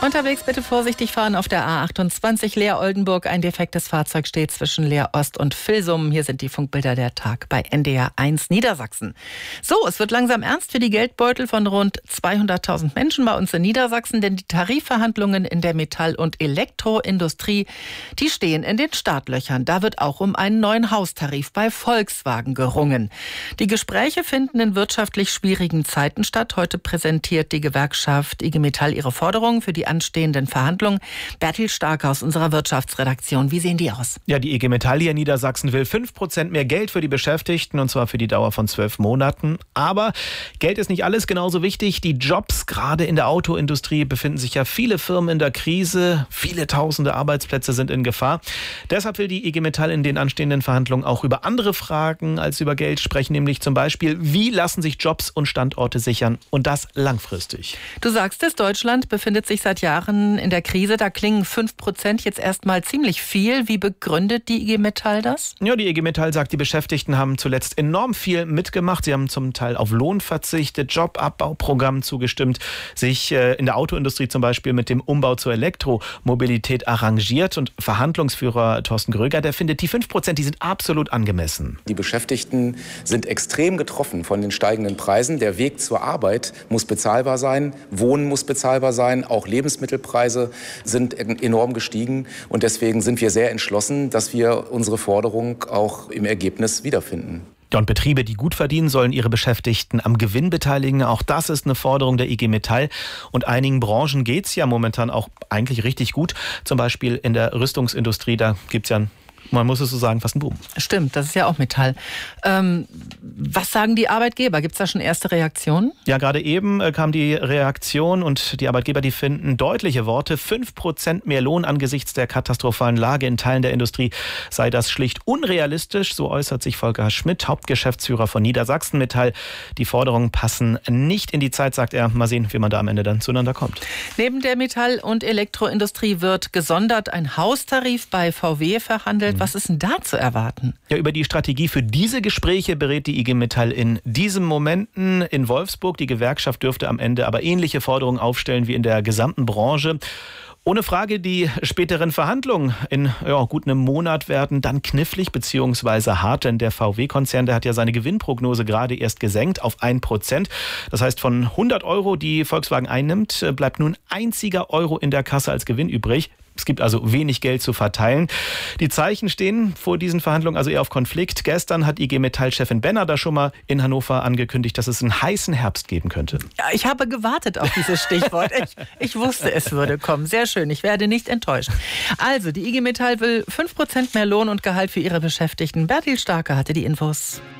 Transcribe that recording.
Unterwegs bitte vorsichtig fahren auf der A28 Leer-Oldenburg. Ein defektes Fahrzeug steht zwischen Leer-Ost und Vilsum. Hier sind die Funkbilder der Tag bei NDR 1 Niedersachsen. So, es wird langsam ernst für die Geldbeutel von rund 200.000 Menschen bei uns in Niedersachsen, denn die Tarifverhandlungen in der Metall- und Elektroindustrie, die stehen in den Startlöchern. Da wird auch um einen neuen Haustarif bei Volkswagen gerungen. Die Gespräche finden in wirtschaftlich schwierigen Zeiten statt. Heute präsentiert die Gewerkschaft IG Metall ihre Forderungen für die anstehenden Verhandlungen. Bertil Stark aus unserer Wirtschaftsredaktion. Wie sehen die aus? Ja, die IG Metall hier in Niedersachsen will 5% mehr Geld für die Beschäftigten, und zwar für die Dauer von 12 Monaten. Aber Geld ist nicht alles, genauso wichtig. Die Jobs, gerade in der Autoindustrie, befinden sich ja viele Firmen in der Krise. Viele tausende Arbeitsplätze sind in Gefahr. Deshalb will die IG Metall in den anstehenden Verhandlungen auch über andere Fragen als über Geld sprechen, nämlich zum Beispiel, wie lassen sich Jobs und Standorte sichern, und das langfristig. Du sagst es, Deutschland befindet sich seit Jahren in der Krise. Da klingen 5% jetzt erstmal ziemlich viel. Wie begründet die IG Metall das? Ja, die IG Metall sagt, die Beschäftigten haben zuletzt enorm viel mitgemacht. Sie haben zum Teil auf Lohn verzichtet, Jobabbauprogrammen zugestimmt, sich in der Autoindustrie zum Beispiel mit dem Umbau zur Elektromobilität arrangiert. Und Verhandlungsführer Thorsten Gröger, der findet, die 5%, die sind absolut angemessen. Die Beschäftigten sind extrem getroffen von den steigenden Preisen. Der Weg zur Arbeit muss bezahlbar sein, Wohnen muss bezahlbar sein, auch Lebensmittelpreise sind enorm gestiegen. Und deswegen sind wir sehr entschlossen, dass wir unsere Forderung auch im Ergebnis wiederfinden. Und Betriebe, die gut verdienen, sollen ihre Beschäftigten am Gewinn beteiligen. Auch das ist eine Forderung der IG Metall. Und einigen Branchen geht es ja momentan auch eigentlich richtig gut. Zum Beispiel in der Rüstungsindustrie, da gibt es ja man muss es so sagen, fast ein Boom. Stimmt, das ist ja auch Metall. Was sagen die Arbeitgeber? Gibt es da schon erste Reaktionen? Ja, gerade eben kam die Reaktion, und die Arbeitgeber, die finden deutliche Worte. 5% mehr Lohn angesichts der katastrophalen Lage in Teilen der Industrie sei das schlicht unrealistisch. So äußert sich Volker Schmidt, Hauptgeschäftsführer von Niedersachsen Metall. Die Forderungen passen nicht in die Zeit, sagt er. Mal sehen, wie man da am Ende dann zueinander kommt. Neben der Metall- und Elektroindustrie wird gesondert ein Haustarif bei VW verhandelt. Was ist denn da zu erwarten? Ja, über die Strategie für diese Gespräche berät die IG Metall in diesen Momenten in Wolfsburg. Die Gewerkschaft dürfte am Ende aber ähnliche Forderungen aufstellen wie in der gesamten Branche. Ohne Frage, die späteren Verhandlungen in gut einem Monat werden dann knifflig bzw. hart, denn der VW-Konzern, der hat ja seine Gewinnprognose gerade erst gesenkt auf 1%. Das heißt, von 100 Euro, die Volkswagen einnimmt, bleibt nun ein einziger Euro in der Kasse als Gewinn übrig. Es gibt also wenig Geld zu verteilen. Die Zeichen stehen vor diesen Verhandlungen also eher auf Konflikt. Gestern hat IG Metall-Chefin Benner da schon mal in Hannover angekündigt, dass es einen heißen Herbst geben könnte. Ja, ich habe gewartet auf dieses Stichwort. Ich wusste, es würde kommen. Sehr schön, ich werde nicht enttäuscht. Also, die IG Metall will 5% mehr Lohn und Gehalt für ihre Beschäftigten. Bertil Starke hatte die Infos.